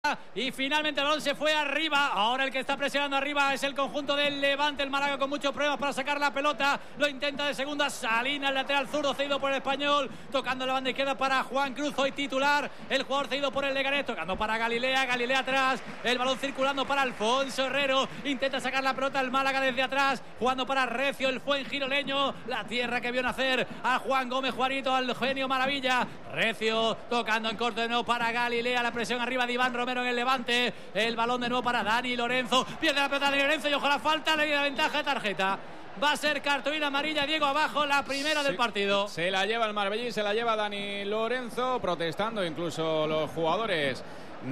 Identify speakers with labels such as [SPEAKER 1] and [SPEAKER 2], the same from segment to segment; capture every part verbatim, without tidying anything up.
[SPEAKER 1] Y finalmente el balón se fue arriba. Ahora el que está presionando arriba es el conjunto del Levante. El Málaga con muchos problemas para sacar la pelota. Lo intenta de segunda Salinas, el lateral zurdo cedido por el Español. Tocando la banda izquierda para Juan Cruz, hoy titular. El jugador cedido por el Leganés. Tocando para Galilea. Galilea atrás. El balón circulando para Alfonso Herrero. Intenta sacar la pelota el Málaga desde atrás. Jugando para Recio, el fuengiroleño. La tierra que vio nacer a Juan Gómez, Juanito, al genio maravilla. Recio tocando en corto de nuevo para Galilea. La presión arriba de Iván Romero en el Levante. El balón de nuevo para Dani Lorenzo. Pierde la pelota de Lorenzo y ojalá falta. Le da ventaja de tarjeta. Va a ser cartulina amarilla. Diego abajo, la primera sí, del partido.
[SPEAKER 2] Se la lleva el Marbellí, se la lleva Dani Lorenzo, protestando incluso los jugadores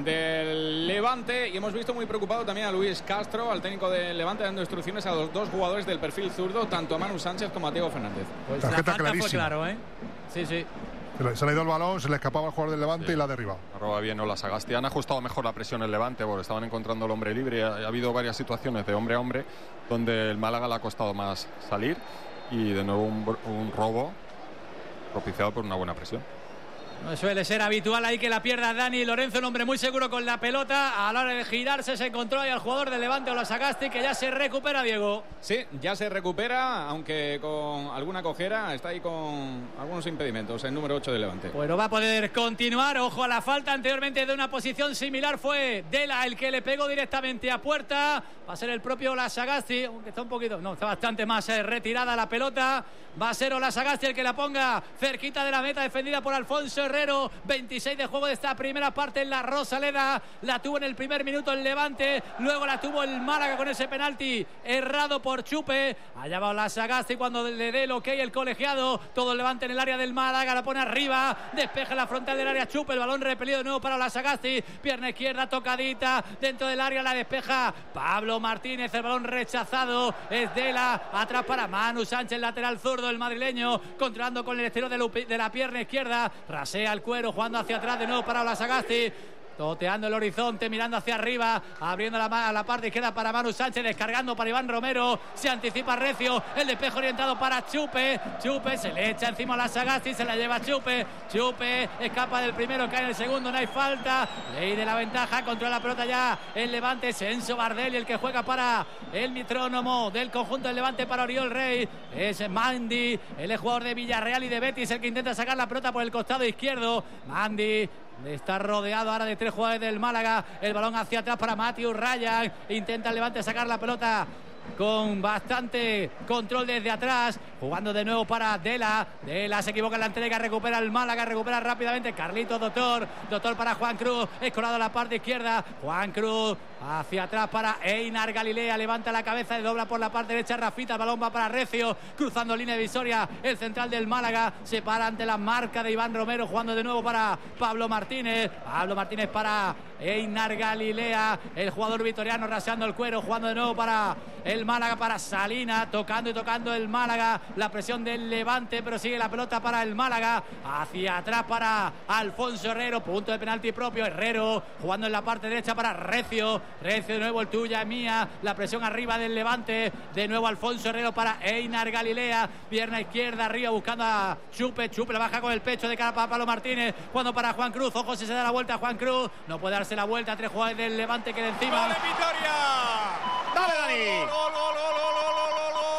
[SPEAKER 2] del Levante, y hemos visto muy preocupado también a Luis Castro, al técnico del Levante, dando instrucciones a los dos jugadores del perfil zurdo, tanto a Manu Sánchez como a Diego Fernández.
[SPEAKER 1] Pues tarjeta clarísima. Fue claro, ¿eh? Sí, sí.
[SPEAKER 3] Se le ha ido el balón, se le escapaba al jugador del Levante sí. y la ha derribado.
[SPEAKER 4] Arroba bien Ola Sagasti. Han ajustado mejor la presión el Levante porque estaban encontrando el hombre libre. Ha, ha habido varias situaciones de hombre a hombre donde el Málaga le ha costado más salir, y de nuevo un, un robo propiciado por una buena presión.
[SPEAKER 1] No suele ser habitual ahí que la pierda Dani Lorenzo, un hombre muy seguro con la pelota. A la hora de girarse se encontró ahí al jugador del Levante, Ola Sagasti, que ya se recupera, Diego.
[SPEAKER 2] Sí, ya se recupera, aunque con alguna cojera. Está ahí con algunos impedimentos el número ocho del Levante.
[SPEAKER 1] Bueno, va a poder continuar. Ojo a la falta. Anteriormente de una posición similar fue Dela el que le pegó directamente a puerta. Va a ser el propio Ola Sagasti, aunque está un poquito, no, está bastante más eh, retirada la pelota. Va a ser Ola Sagasti el que la ponga cerquita de la meta, defendida por Alfonso Herrero. veintiséis de juego de esta primera parte en la Rosaleda. La tuvo en el primer minuto el Levante, luego la tuvo el Málaga con ese penalti errado por Chupe. Allá va Ola Sagasti cuando le dé el ok el colegiado. Todo el Levante en el área del Málaga, la pone arriba, despeja la frontal del área Chupe. El balón repelido de nuevo para Ola Sagasti. Pierna izquierda tocadita dentro del área, la despeja Pablo Martínez. El balón rechazado es Dela, atrás para Manu Sánchez, lateral zurdo, el madrileño, controlando con el exterior de la pierna izquierda. Rasea el cuero, jugando hacia atrás de nuevo para Ola Sagasti. Toteando el horizonte, mirando hacia arriba, abriendo la, la parte izquierda para Manu Sánchez, descargando para Iván Romero. Se anticipa Recio, el despejo orientado para Chupe. Chupe se le echa encima a Ola Sagasti, se la lleva Chupe. Chupe escapa del primero, cae en el segundo, no hay falta. Ley de la ventaja, controla la pelota ya el Levante. Enzo Bardelli, el que juega para el metrónomo del conjunto del Levante para Oriol Rey. Es Mandi, el jugador de Villarreal y de Betis, el que intenta sacar la pelota por el costado izquierdo. Mandi está rodeado ahora de tres jugadores del Málaga. El balón hacia atrás para Matthew Ryan. Intenta el Levante sacar la pelota con bastante control desde atrás, jugando de nuevo para Dela. Dela se equivoca en la entrega, recupera el Málaga, recupera rápidamente Carlitos Doctor. Doctor para Juan Cruz, escorado a la parte izquierda. Juan Cruz hacia atrás para Einar Galilea, levanta la cabeza y dobla por la parte derecha Rafita. El balón va para Recio, cruzando línea divisoria el central del Málaga, se para ante la marca de Iván Romero, jugando de nuevo para Pablo Martínez. Pablo Martínez para Einar Galilea, el jugador vitoriano raseando el cuero, jugando de nuevo para el Málaga, para Salina, tocando y tocando el Málaga. La presión del Levante, pero sigue la pelota para el Málaga. Hacia atrás para Alfonso Herrero, punto de penalti propio. Herrero jugando en la parte derecha para Recio. Recio de nuevo, el tuya mía. La presión arriba del Levante. De nuevo Alfonso Herrero para Einar Galilea. Pierna izquierda arriba buscando a Chupe. Chupe la baja con el pecho de cara para Pablo Martínez. Cuando para Juan Cruz. Ojo si se da la vuelta a Juan Cruz. No puede darse la vuelta. Tres jugadores del Levante que de encima.
[SPEAKER 5] ¡Vale, Vitoria!
[SPEAKER 3] ¡Dale, Dani!
[SPEAKER 5] ¡Gol, gol, gol, gol, gol, gol, gol, gol!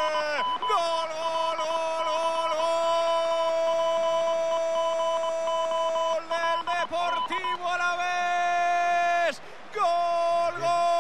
[SPEAKER 5] ¡Gol, gol, gol, gol, gol! ¡Del Deportivo Alavés! ¡Gol,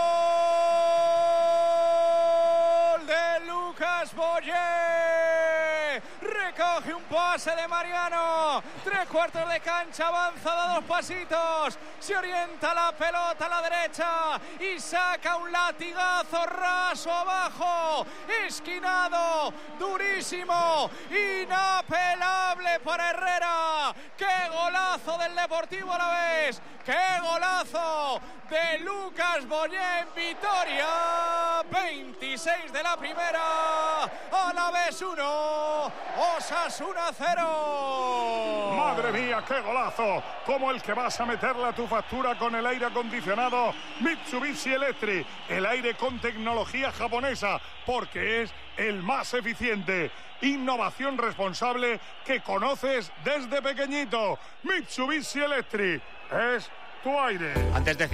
[SPEAKER 5] gol! ¡De Lucas Boyé! Recoge un pase de Mariano. Tres cuartos de cancha, avanza, da dos pasitos. Se orienta la pelota a la derecha y saca un latigazo raso abajo. Esquinado, durísimo, inapelable para Herrera. ¡Qué golazo del Deportivo Alavés! ¡Qué golazo de Lucas Boyé en Vitoria! veintiséis de la primera. Alavés uno, Osasuna cero.
[SPEAKER 3] ¡Madre mía, qué golazo! Como el que vas a meterle a tu factura con el aire acondicionado Mitsubishi Electric. El aire con tecnología japonesa, porque es el más eficiente. Innovación responsable que conoces desde pequeñito. Mitsubishi Electric es tu aire.
[SPEAKER 5] Antes decía